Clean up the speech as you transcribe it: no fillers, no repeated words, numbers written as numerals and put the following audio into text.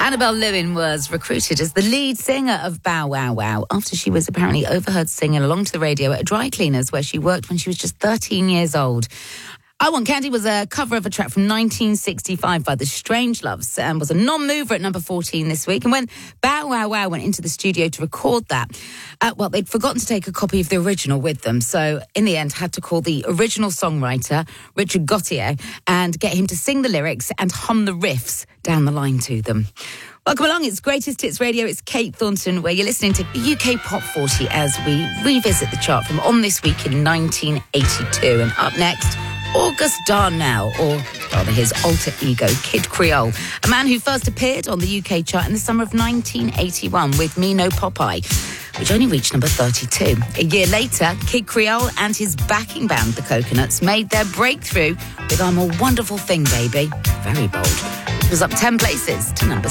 Annabelle Lewin was recruited as the lead singer of Bow Wow Wow after she was apparently overheard singing along to the radio at a dry cleaners where she worked when she was just 13 years old. I Want Candy was a cover of a track from 1965 by the Strangeloves and was a non-mover at number 14 this week. And when Bow Wow Wow went into the studio to record that, they'd forgotten to take a copy of the original with them. So in the end, had to call the original songwriter, Richard Gauthier, and get him to sing the lyrics and hum the riffs down the line to them. Welcome along, it's Greatest Hits Radio, it's Kate Thornton, where you're listening to UK Pop 40 as we revisit the chart from On This Week in 1982. And up next, August Darnell, or rather his alter ego, Kid Creole, a man who first appeared on the UK chart in the summer of 1981 with Me No Popeye, which only reached number 32. A year later, Kid Creole and his backing band, The Coconuts, made their breakthrough with I'm a Wonderful Thing, Baby. Very bold. It was up 10 places to number